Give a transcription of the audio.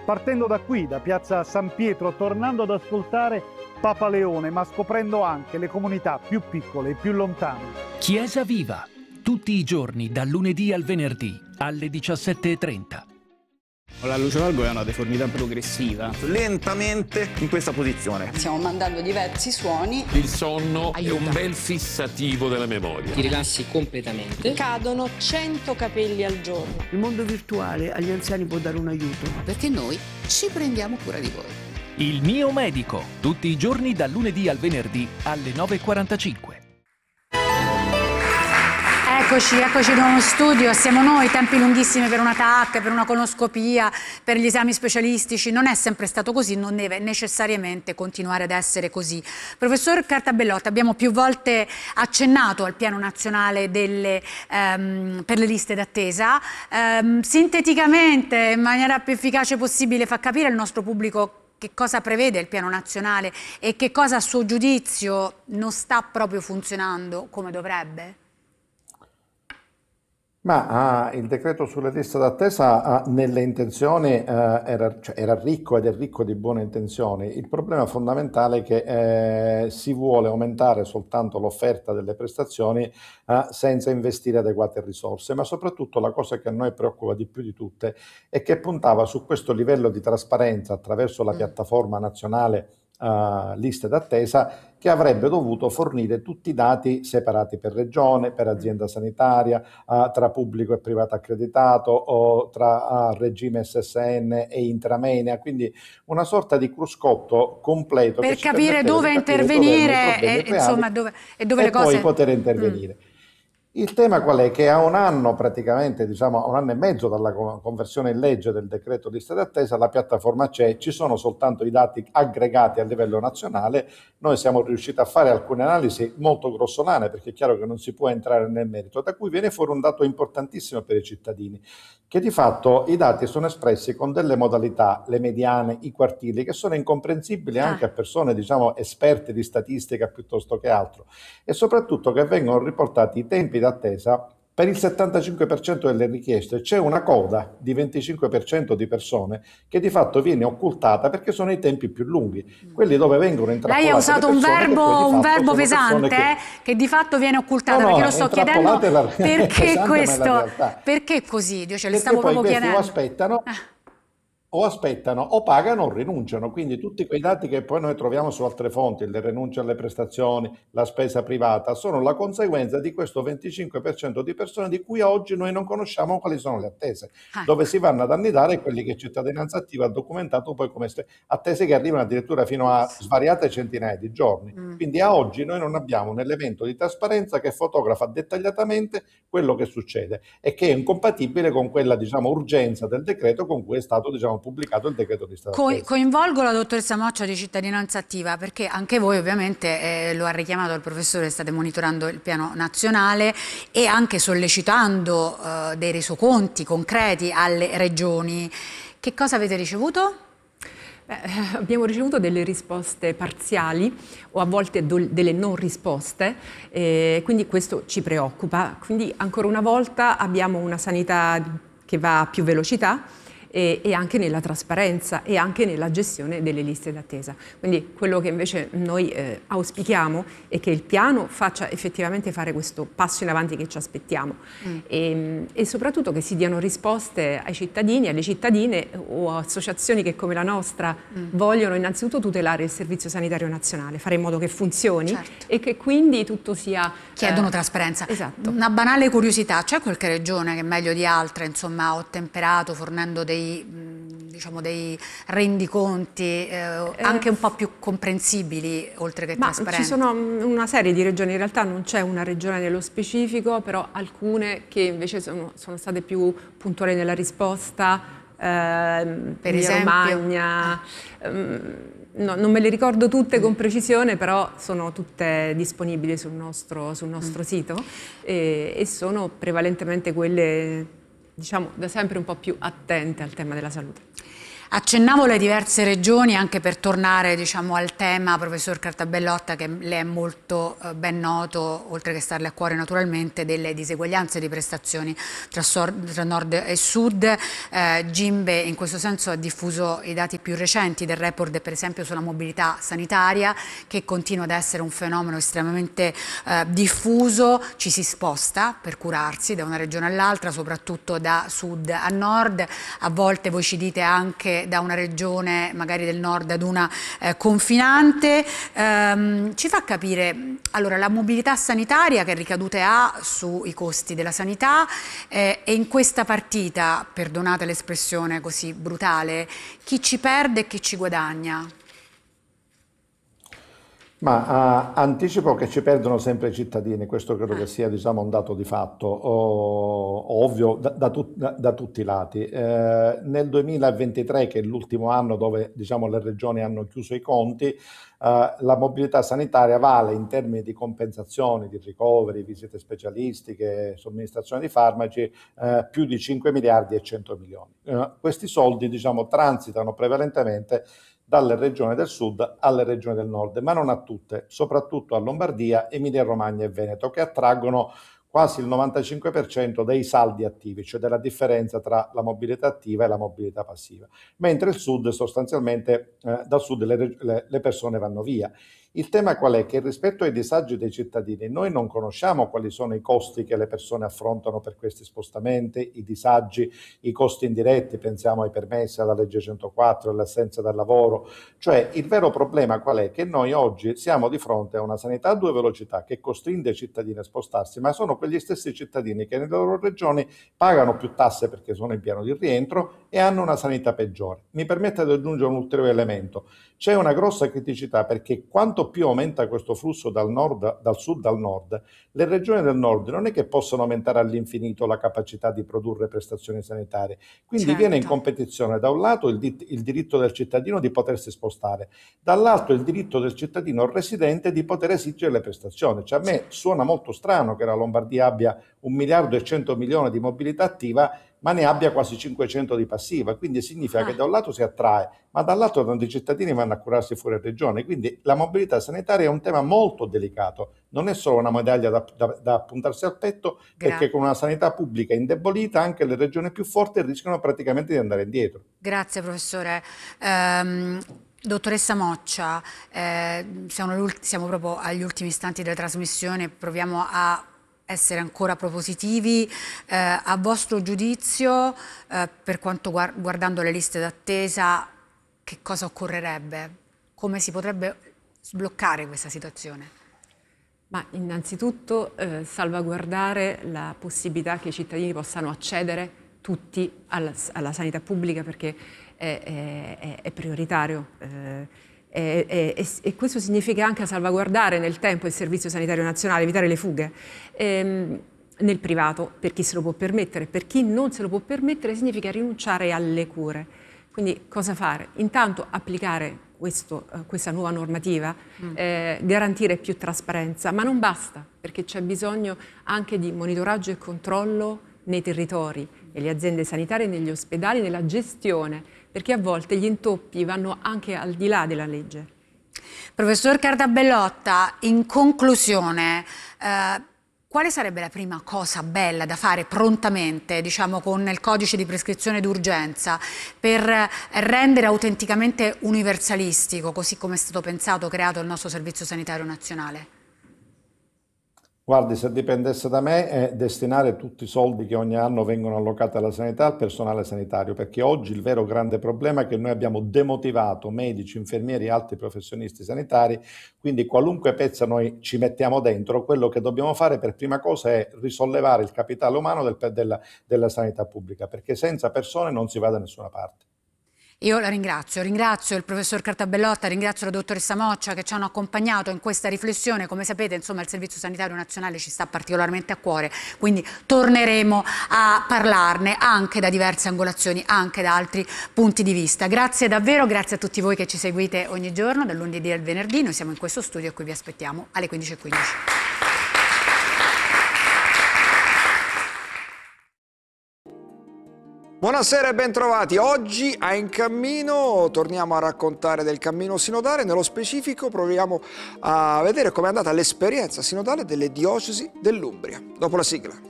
partendo da qui, da piazza San Pietro, tornando ad ascoltare Papa Leone, ma scoprendo anche le comunità più piccole e più lontane. Chiesa Viva, tutti i giorni dal lunedì al venerdì alle 17:30. La luce valgo è una deformità progressiva. Lentamente in questa posizione. Stiamo mandando diversi suoni. Il sonno è un bel fissativo della memoria. Ti rilassi completamente. Cadono 100 capelli al giorno. Il mondo virtuale agli anziani può dare un aiuto. Perché noi ci prendiamo cura di voi. Il mio medico, tutti i giorni dal lunedì al venerdì alle 9:45. Eccoci di nuovo in studio, siamo noi, tempi lunghissimi per una TAC, per una colonoscopia, per gli esami specialistici, non è sempre stato così, non deve necessariamente continuare ad essere così. Professor Cartabellotta, abbiamo più volte accennato al piano nazionale per le liste d'attesa, sinteticamente, in maniera più efficace possibile, fa capire al nostro pubblico che cosa prevede il piano nazionale e che cosa a suo giudizio non sta proprio funzionando come dovrebbe? Ma il decreto sulle liste d'attesa nelle intenzioni era ricco ed è ricco di buone intenzioni. Il problema fondamentale è che si vuole aumentare soltanto l'offerta delle prestazioni senza investire adeguate risorse, ma soprattutto la cosa che a noi preoccupa di più di tutte è che puntava su questo livello di trasparenza attraverso la piattaforma nazionale liste d'attesa, che avrebbe dovuto fornire tutti i dati separati per regione, per azienda sanitaria, tra pubblico e privato accreditato o tra regime SSN e intramenia, quindi una sorta di cruscotto completo per capire dove intervenire e dove le cose poi poter intervenire. Il tema qual è? Che a un anno praticamente, diciamo a un anno e mezzo dalla conversione in legge del decreto liste d'attesa, la piattaforma c'è, ci sono soltanto i dati aggregati a livello nazionale. Noi siamo riusciti a fare alcune analisi molto grossolane, perché è chiaro che non si può entrare nel merito, da cui viene fuori un dato importantissimo per i cittadini, che di fatto i dati sono espressi con delle modalità, le mediane, i quartili, che sono incomprensibili anche a persone, diciamo, esperte di statistica piuttosto che altro, e soprattutto che vengono riportati i tempi d'attesa per il 75% delle richieste. C'è una coda di 25% di persone che di fatto viene occultata perché sono i tempi più lunghi, quelli dove vengono intrappolate. Lei ha usato un verbo pesante che di fatto viene occultato, perché lo sto chiedendo perché questo, perché così? Io ce le stavo proprio chiedendo. O aspettano o pagano o rinunciano, quindi tutti quei dati che poi noi troviamo su altre fonti, le rinunce alle prestazioni, la spesa privata, sono la conseguenza di questo 25% di persone di cui oggi noi non conosciamo quali sono le attese, dove si vanno ad annidare quelli che Cittadinanza Attiva ha documentato poi come attese che arrivano addirittura fino a svariate centinaia di giorni. Quindi a oggi noi non abbiamo un elemento di trasparenza che fotografa dettagliatamente quello che succede e che è incompatibile con quella, diciamo, urgenza del decreto con cui è stato, diciamo, pubblicato il decreto di stato. Coinvolgo la dottoressa Moccia di Cittadinanza Attiva, perché anche voi ovviamente lo ha richiamato il professore, state monitorando il piano nazionale e anche sollecitando dei resoconti concreti alle regioni. Che cosa avete ricevuto? Abbiamo ricevuto delle risposte parziali o a volte delle non risposte, quindi questo ci preoccupa. Quindi ancora una volta abbiamo una sanità che va a più velocità e anche nella trasparenza e anche nella gestione delle liste d'attesa. Quindi quello che invece noi auspichiamo è che il piano faccia effettivamente fare questo passo in avanti che ci aspettiamo e soprattutto che si diano risposte ai cittadini, alle cittadine o associazioni che come la nostra vogliono innanzitutto tutelare il Servizio Sanitario Nazionale, fare in modo che funzioni e che quindi tutto sia... Chiedono trasparenza. Esatto. Una banale curiosità, c'è qualche regione che meglio di altre insomma ha ottemperato fornendo diciamo dei rendiconti anche un po' più comprensibili oltre che trasparenti? Ci sono una serie di regioni, in realtà non c'è una regione nello specifico, però alcune che invece sono state più puntuali nella risposta, per esempio Romagna, no, non me le ricordo tutte con precisione, però sono tutte disponibili sul nostro sito e sono prevalentemente quelle, diciamo, da sempre un po' più attente al tema della salute. Accennavo alle diverse regioni anche per tornare, diciamo, al tema, professor Cartabellotta, che le è molto ben noto, oltre che starle a cuore naturalmente, delle diseguaglianze di prestazioni tra nord e sud. Gimbe in questo senso ha diffuso i dati più recenti del report, per esempio sulla mobilità sanitaria, che continua ad essere un fenomeno estremamente diffuso. Ci si sposta per curarsi da una regione all'altra, soprattutto da sud a nord, a volte voi ci dite anche da una regione magari del nord ad una confinante. Ci fa capire allora la mobilità sanitaria che ricadute ha sui costi della sanità, e in questa partita, perdonate l'espressione così brutale, chi ci perde e chi ci guadagna? Ma anticipo che ci perdono sempre i cittadini, questo credo che sia, diciamo, un dato di fatto, ovvio da tutti i lati. Nel 2023, che è l'ultimo anno dove, diciamo, le regioni hanno chiuso i conti, la mobilità sanitaria vale in termini di compensazioni, di ricoveri, visite specialistiche, somministrazione di farmaci, più di 5 miliardi e 100 milioni. Questi soldi, diciamo, transitano prevalentemente dalle regioni del sud alle regioni del nord, ma non a tutte, soprattutto a Lombardia, Emilia-Romagna e Veneto, che attraggono quasi il 95% dei saldi attivi, cioè della differenza tra la mobilità attiva e la mobilità passiva, mentre il sud sostanzialmente, dal sud le persone vanno via. Il tema qual è? Che rispetto ai disagi dei cittadini noi non conosciamo quali sono i costi che le persone affrontano per questi spostamenti, i disagi, i costi indiretti, pensiamo ai permessi, alla legge 104, all'assenza dal lavoro. Cioè il vero problema qual è? Che noi oggi siamo di fronte a una sanità a due velocità che costringe i cittadini a spostarsi, ma sono quegli stessi cittadini che nelle loro regioni pagano più tasse perché sono in piano di rientro e hanno una sanità peggiore. Mi permette di aggiungere un ulteriore elemento. C'è una grossa criticità perché quanto più aumenta questo flusso dal sud al nord, le regioni del nord non è che possono aumentare all'infinito la capacità di produrre prestazioni sanitarie, quindi viene in competizione da un lato il diritto del cittadino di potersi spostare, dall'altro il diritto del cittadino residente di poter esigere le prestazioni. Cioè a me suona molto strano che la Lombardia abbia 1 miliardo e 100 milioni di mobilità attiva ma ne abbia quasi 500 di passiva, quindi significa che da un lato si attrae, ma dall'altro tanti cittadini vanno a curarsi fuori regione, quindi la mobilità sanitaria è un tema molto delicato, non è solo una medaglia da appuntarsi al petto, perché con una sanità pubblica indebolita anche le regioni più forti rischiano praticamente di andare indietro. Grazie professore. Dottoressa Moccia, siamo proprio agli ultimi istanti della trasmissione, proviamo a essere ancora propositivi. A vostro giudizio, per quanto guardando le liste d'attesa, che cosa occorrerebbe? Come si potrebbe sbloccare questa situazione? Ma innanzitutto salvaguardare la possibilità che i cittadini possano accedere tutti alla sanità pubblica, perché è prioritario. E questo significa anche salvaguardare nel tempo il Servizio Sanitario Nazionale, evitare le fughe nel privato per chi se lo può permettere. Per chi non se lo può permettere significa rinunciare alle cure. Quindi cosa fare? Intanto applicare questa nuova normativa, garantire più trasparenza, ma non basta, perché c'è bisogno anche di monitoraggio e controllo nei territori, nelle aziende sanitarie, negli ospedali, nella gestione, perché a volte gli intoppi vanno anche al di là della legge. Professor Cartabellotta, in conclusione, quale sarebbe la prima cosa bella da fare prontamente, diciamo con il codice di prescrizione d'urgenza, per rendere autenticamente universalistico, così come è stato pensato, creato il nostro Servizio Sanitario Nazionale? Guardi, se dipendesse da me è destinare tutti i soldi che ogni anno vengono allocati alla sanità al personale sanitario, perché oggi il vero grande problema è che noi abbiamo demotivato medici, infermieri e altri professionisti sanitari, quindi qualunque pezza noi ci mettiamo dentro, quello che dobbiamo fare per prima cosa è risollevare il capitale umano della sanità pubblica, perché senza persone non si va da nessuna parte. Io la ringrazio il professor Cartabellotta, ringrazio la dottoressa Moccia che ci hanno accompagnato in questa riflessione. Come sapete, insomma, il Servizio Sanitario Nazionale ci sta particolarmente a cuore, quindi torneremo a parlarne anche da diverse angolazioni, anche da altri punti di vista. Grazie davvero, grazie a tutti voi che ci seguite ogni giorno, dal lunedì al venerdì. Noi siamo in questo studio e qui vi aspettiamo alle 15:15. Buonasera e bentrovati. Oggi a In Cammino torniamo a raccontare del cammino sinodale. Nello specifico proviamo a vedere com'è andata l'esperienza sinodale delle diocesi dell'Umbria. Dopo la sigla.